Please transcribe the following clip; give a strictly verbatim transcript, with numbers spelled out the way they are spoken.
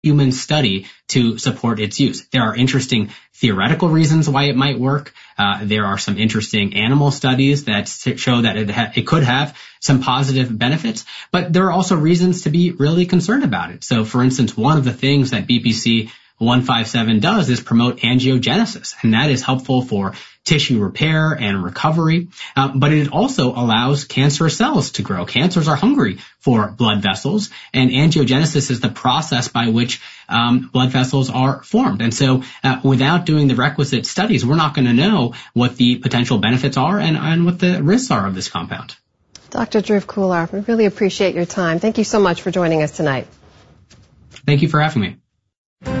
human study to support its use. There are interesting theoretical reasons why it might work. Uh, there are some interesting animal studies that show that it, ha- it could have some positive benefits, but there are also reasons to be really concerned about it. So, for instance, one of the things that B P C one fifty-seven does is promote angiogenesis, and that is helpful for tissue repair and recovery, uh, but it also allows cancerous cells to grow. Cancers are hungry for blood vessels, and angiogenesis is the process by which um, blood vessels are formed. And so uh, without doing the requisite studies, we're not going to know what the potential benefits are and, and what the risks are of this compound. Doctor Dhruv Khullar, we really appreciate your time. Thank you so much for joining us tonight. Thank you for having me.